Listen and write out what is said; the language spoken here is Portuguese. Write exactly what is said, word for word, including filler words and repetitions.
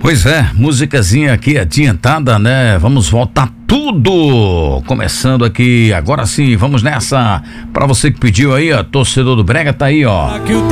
Pois é, musicazinha aqui adiantada, né? Vamos voltar tudo. Começando aqui, agora sim, vamos nessa. Pra você que pediu aí, ó, torcedor do Brega, tá aí, ó.